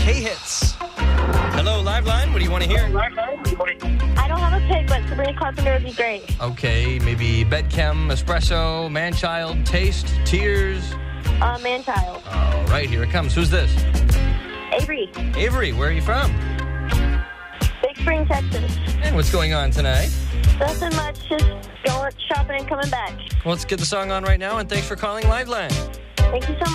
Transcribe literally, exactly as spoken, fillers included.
K-Hits. Hello, Liveline. What do you want to hear? I don't have a pick, but Sabrina Carpenter would be great. Okay, maybe Bedchem, Espresso, Manchild, Taste, Tears. Uh, Man-Child. All right, here it comes. Who's this? Avery. Avery, where are you from? Big Spring, Texas. And what's going on tonight? Nothing much, just going shopping and coming back. Well, let's get the song on right now, and thanks for calling Liveline. Thank you so much.